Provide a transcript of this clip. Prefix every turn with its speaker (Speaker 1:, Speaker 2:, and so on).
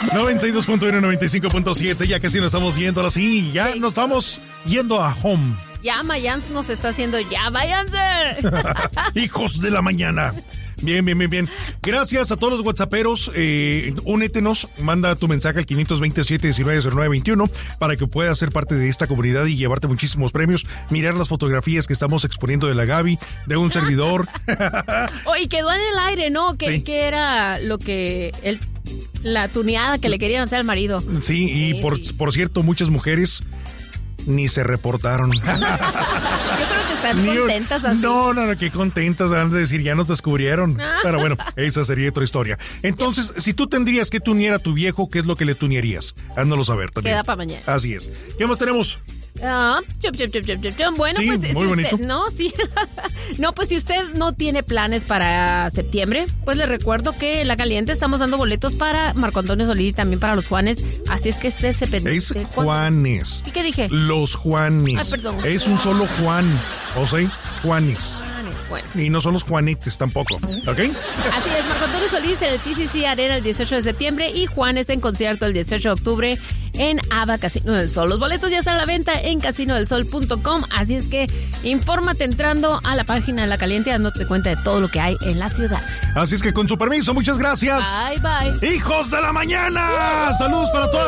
Speaker 1: 92.1, 95.7, ya casi nos estamos yendo así, ya nos estamos yendo a home.
Speaker 2: Ya Mayans nos está haciendo, ya váyanse.
Speaker 1: Hijos de la mañana. Bien. Gracias a todos los whatsapperos. Únetenos, manda tu mensaje al 527-190921 para que puedas ser parte de esta comunidad y llevarte muchísimos premios. Mirar las fotografías que estamos exponiendo de la Gaby, de un servidor.
Speaker 2: Y quedó en el aire, ¿no? Que era lo que la tuneada que le querían hacer al marido.
Speaker 1: Sí, y por cierto, muchas mujeres ni se reportaron.
Speaker 2: Yo creo que están contentas así.
Speaker 1: No, qué contentas, van a decir, ya nos descubrieron. Pero bueno, esa sería otra historia. Entonces, si tú tendrías que tunear a tu viejo, ¿qué es lo que le tunearías? Háznoslo saber también.
Speaker 2: Queda para mañana.
Speaker 1: Así es. ¿Qué más tenemos?
Speaker 2: Bueno,
Speaker 1: sí,
Speaker 2: pues
Speaker 1: muy bonito.
Speaker 2: No, pues si usted no tiene planes para septiembre, pues le recuerdo que en La Caliente estamos dando boletos para Marco Antonio Solís y también para los Juanes, así es que estése pendiente.
Speaker 1: Es Juanes.
Speaker 2: ¿Y qué dije?
Speaker 1: Los Juanes.
Speaker 2: Ay, perdón.
Speaker 1: Es un solo Juan, o sea, Juanes.
Speaker 2: Bueno.
Speaker 1: Y no son los Juanetes tampoco, ¿ok?
Speaker 2: Así es, Marco Antonio Solís en el TCC Arena el 18 de septiembre y Juanes en concierto el 18 de octubre en ABA Casino del Sol. Los boletos ya están a la venta en casinodelsol.com, así es que infórmate entrando a la página de La Caliente, dándote cuenta de todo lo que hay en la ciudad.
Speaker 1: Así es que con su permiso, muchas gracias.
Speaker 2: Bye.
Speaker 1: ¡Hijos de la mañana! ¡Saludos para todas!